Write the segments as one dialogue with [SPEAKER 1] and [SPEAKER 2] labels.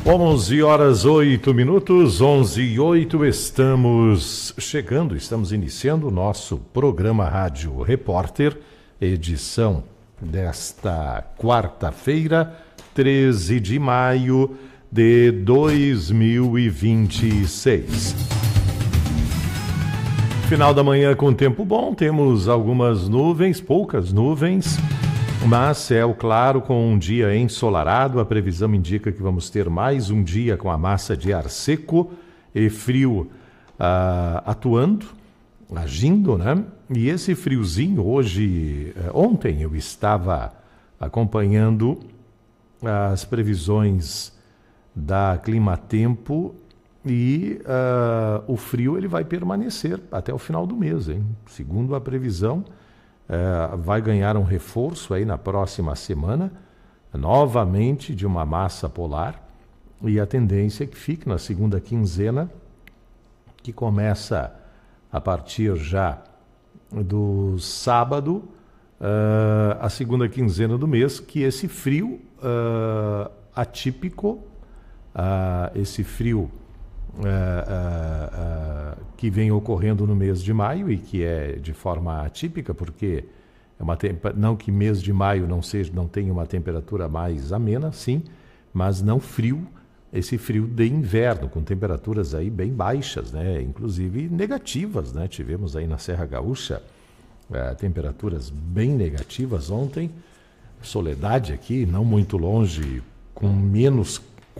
[SPEAKER 1] 11h08, 11h08, estamos iniciando o nosso programa Rádio Repórter, edição desta quarta-feira, 13 de maio de 2026. Final da manhã com tempo bom, temos algumas nuvens, poucas nuvens, mas céu claro com um dia ensolarado. A previsão indica que vamos ter mais um dia com a massa de ar seco e frio agindo, né? E esse friozinho hoje, ontem eu estava acompanhando as previsões da Climatempo e o frio ele vai permanecer até o final do mês, hein? Segundo a previsão, vai ganhar um reforço aí na próxima semana, novamente de uma massa polar, e a tendência é que fique na segunda quinzena, que começa a partir já do sábado, a segunda quinzena do mês, que esse frio atípico, esse frio que vem ocorrendo no mês de maio e que é de forma atípica, porque não que mês de maio não tenha uma temperatura mais amena, sim, mas não frio, esse frio de inverno, com temperaturas aí bem baixas, né? Inclusive negativas, né? Tivemos aí na Serra Gaúcha temperaturas bem negativas ontem, Soledade aqui, não muito longe, com menos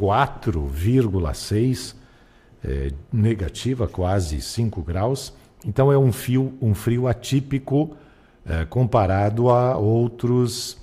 [SPEAKER 1] 4,6, negativa, quase 5 graus. Então é um frio atípico comparado a outros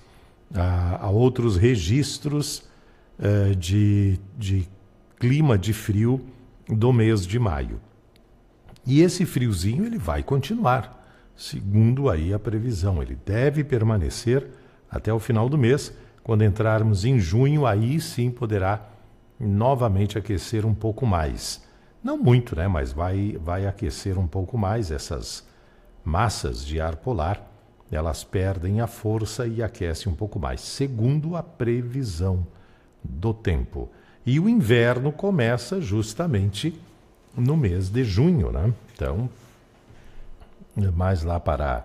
[SPEAKER 1] registros de clima de frio do mês de maio. E esse friozinho ele vai continuar, segundo aí a previsão. Ele deve permanecer até o final do mês. Quando entrarmos em junho, aí sim poderá novamente aquecer um pouco mais. Não muito, né? Mas vai aquecer um pouco mais. Essas massas de ar polar, elas perdem a força e aquecem um pouco mais, segundo a previsão do tempo. E o inverno começa justamente no mês de junho, né? Então, mais lá para